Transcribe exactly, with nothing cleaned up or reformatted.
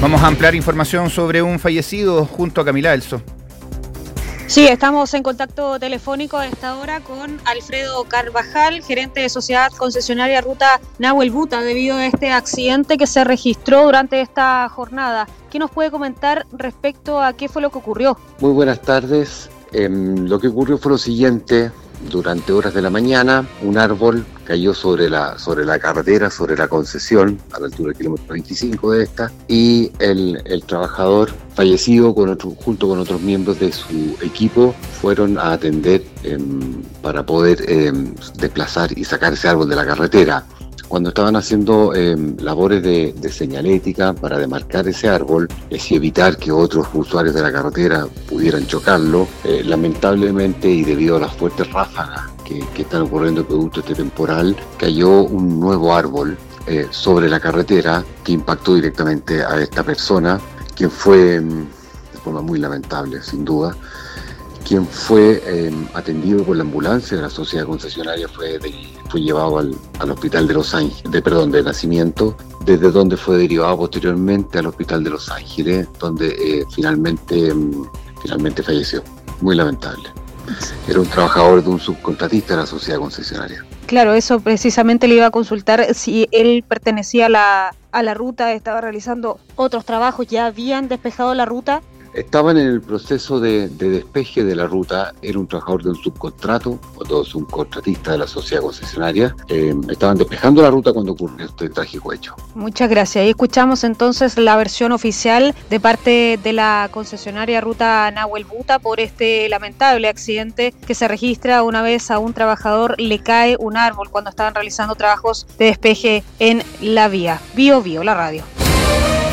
Vamos a ampliar información sobre un fallecido junto a Camila Elso. Sí, estamos en contacto telefónico a esta hora con Alfredo Carvajal, gerente de Sociedad Concesionaria Ruta Nahuel Buta, debido a este accidente que se registró durante esta jornada. ¿Qué nos puede comentar respecto a qué fue lo que ocurrió? Muy buenas tardes. Eh, lo que ocurrió fue lo siguiente. Durante horas de la mañana, un árbol cayó sobre la, sobre la carretera, sobre la concesión, a la altura del kilómetro veinticinco de esta, y el, el trabajador fallecido con otro, junto con otros miembros de su equipo fueron a atender eh, para poder eh, desplazar y sacar ese árbol de la carretera. Cuando estaban haciendo eh, labores de, de señalética para demarcar ese árbol eh, y evitar que otros usuarios de la carretera pudieran chocarlo, eh, lamentablemente y debido a las fuertes ráfagas que, que están ocurriendo producto de este temporal, cayó un nuevo árbol eh, sobre la carretera que impactó directamente a esta persona, quien fue, de forma muy lamentable sin duda, quien fue eh, atendido por la ambulancia de la sociedad concesionaria, fue, de, fue llevado al, al hospital de Los Ángeles, de, perdón, de Nacimiento, desde donde fue derivado posteriormente al hospital de Los Ángeles, donde eh, finalmente, eh, finalmente falleció. Muy lamentable. Era un trabajador de un subcontratista de la sociedad concesionaria. Claro, eso precisamente le iba a consultar si él pertenecía a la, a la ruta, estaba realizando otros trabajos, ya habían despejado la ruta. Estaban en el proceso de, de despeje de la ruta, era un trabajador de un subcontrato, o de un subcontratista de la sociedad concesionaria. Eh, estaban despejando la ruta cuando ocurrió este trágico hecho. Muchas gracias. Y escuchamos entonces la versión oficial de parte de la concesionaria Ruta Nahuel Buta por este lamentable accidente que se registra una vez a un trabajador le cae un árbol cuando estaban realizando trabajos de despeje en la vía. Bio Bio, la radio.